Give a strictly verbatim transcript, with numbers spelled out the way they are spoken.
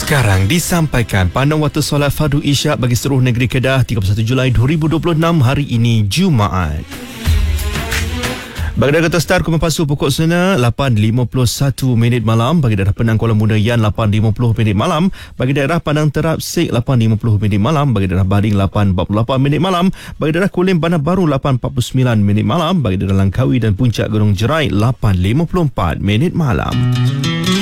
Sekarang disampaikan pandang waktu solat fardu isyak bagi seluruh negeri Kedah tiga puluh satu Julai dua ribu dua puluh enam, hari ini Jumaat. Bagi daerah Kota Star, Kuala Pasu pukul sana lapan lima puluh satu minit malam. Bagi daerah Penang Kuala Muda Yan lapan lima puluh minit malam. Bagi daerah Padang Terap Sik lapan lima puluh minit malam. Bagi daerah Baring lapan empat puluh lapan minit malam. Bagi daerah Kulim Bandar Baru lapan empat puluh sembilan minit malam. Bagi daerah Langkawi dan Puncak Gunung Jerai lapan lima puluh empat minit malam.